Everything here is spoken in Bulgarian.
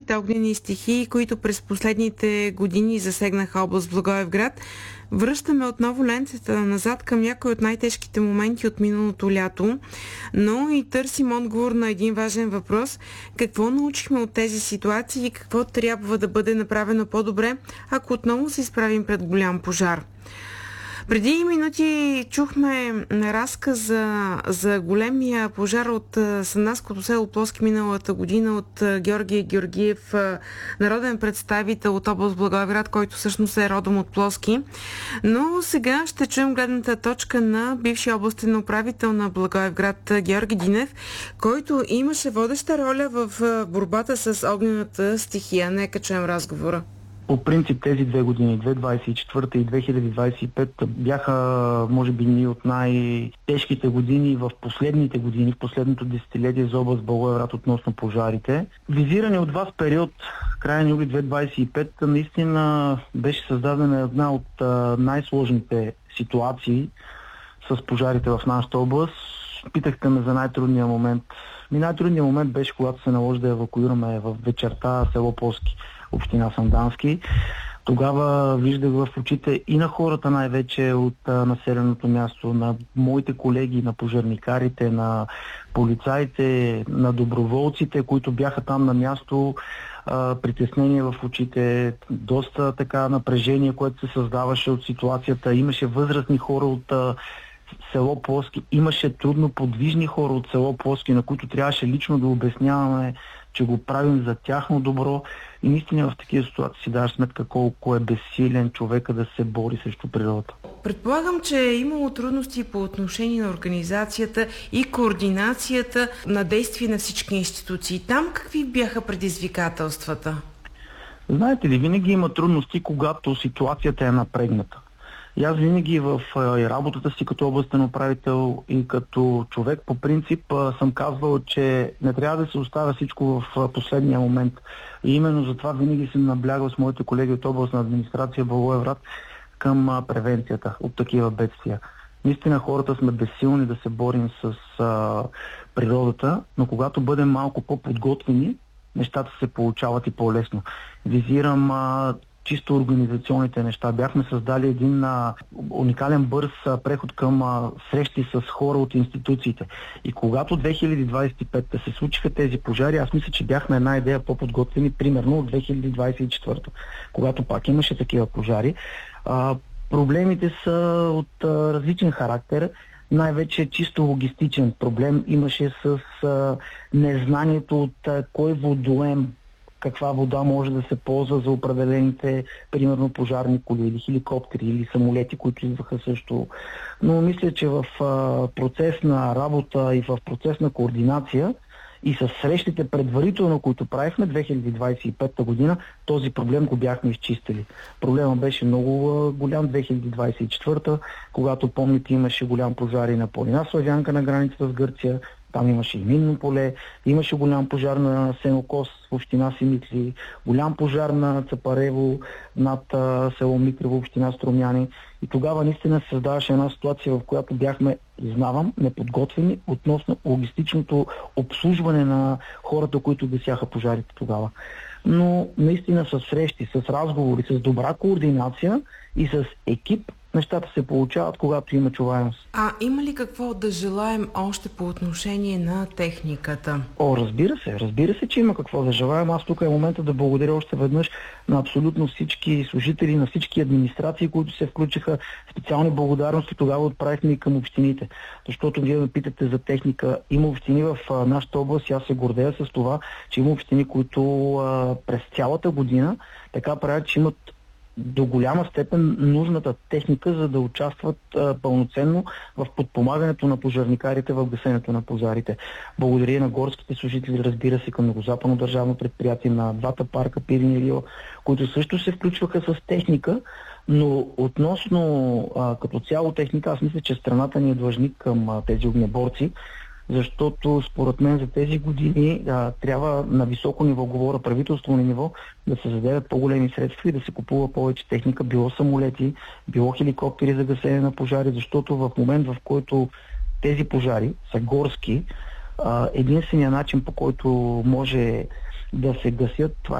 ужасните огнени стихии, които през последните години засегнаха област Благоевград, връщаме отново лентата назад към някои от най-тежките моменти от миналото лято, но и търсим отговор на един важен въпрос: какво научихме от тези ситуации и какво трябва да бъде направено по-добре, ако отново се изправим пред голям пожар. Преди минути чухме разказ за големия пожар от Санданското село Плоски миналата година от Георги Георгиев, народен представител от област Благоевград, който всъщност е родом от Плоски. Но сега ще чуем гледната точка на бившия областен управител на Благоевград Георги Динев, който имаше водеща роля в борбата с огнената стихия. Нека чуем разговора. По принцип тези две години, 2024 и 2025, бяха, може би, ни от най-тежките години в последните години, в последното десетилетие за област Благоевград относно пожарите. Визирани от вас период, края на юли 2025, наистина беше създадена една от най-сложните ситуации с пожарите в нашата област. Питахте ме за най-трудния момент. Най-трудният момент беше, когато се наложи да евакуираме в вечерта село Плоски, община Сандански. Тогава виждах в очите и на хората, най-вече от населеното място, на моите колеги, на пожарникарите, на полицаите, на доброволците, които бяха там на място, притеснение в очите, доста така напрежение, което се създаваше от ситуацията. Имаше възрастни хора от село Плоски, имаше трудно подвижни хора от село Плоски, на които трябваше лично да обясняваме, че го правим за тяхно добро. И наистина в такива ситуации си даваш сметка колко е безсилен човека да се бори срещу природата. Предполагам, че е имало трудности по отношение на организацията и координацията на действие на всички институции. Там какви бяха предизвикателствата? Знаете ли, винаги има трудности, когато ситуацията е напрегната. И аз винаги в работата си като областен управител и като човек по принцип съм казвал, че не трябва да се оставя всичко в последния момент. И именно затова винаги съм наблягал с моите колеги от областна администрация Благоевград към превенцията от такива бедствия. Наистина хората сме безсилни да се борим с природата, но когато бъдем малко по-подготвени, нещата се получават и по-лесно. Визирам чисто организационните неща. Бяхме създали един уникален бърз преход към срещи с хора от институциите. И когато 2025 се случиха тези пожари, аз мисля, че бяхме една идея по-подготвени, примерно от 2024, когато пак имаше такива пожари. Проблемите са от различен характер. Най-вече чисто логистичен проблем имаше с незнанието от кой водоем, каква вода може да се ползва за определените, примерно, пожарни коли или хеликоптери или самолети, които идваха също. Но мисля, че в процес на работа и в процес на координация и с срещите предварително, които правихме 2025 година, този проблем го бяхме изчистили. Проблема беше много голям 2024, когато, помните, имаше голям пожар и на Полина Славянка на границата с Гърция. Там имаше и минно поле, имаше голям пожар на Сенокос в община Симитли, голям пожар на Цапарево над село Микрево, община Струмяни. И тогава наистина се създаваше една ситуация, в която бяхме, признавам, неподготвени относно логистичното обслужване на хората, които гасяха пожарите тогава. Но наистина с срещи, с разговори, с добра координация и с екип, нещата се получават, когато има чуваемост. А има ли какво да желаем още по отношение на техниката? Разбира се, че има какво да желаем. Аз тук е момента да благодаря още веднъж на абсолютно всички служители, на всички администрации, които се включиха. Специални благодарности тогава отправихме и към общините. Защото вие ме питате за техника. Има общини в нашата област и аз се гордея с това, че има общини, които през цялата година така правят, че имат до голяма степен нужната техника, за да участват пълноценно в подпомагането на пожарникарите в гасенето на пожарите. Благодаря на горските служители, разбира се, към Югозападно държавно предприятие, на двата парка Пирин и Рила, които също се включваха с техника, но относно като цяло техника, аз мисля, че страната ни е длъжник към тези огнеборци, защото според мен за тези години трябва на високо ниво, говоря правителствено ниво, да се заделят по-големи средства и да се купува повече техника, било самолети, било хеликоптери за гасене на пожари, защото в момент, в който тези пожари са горски, единственият начин, по който може да се гасят, това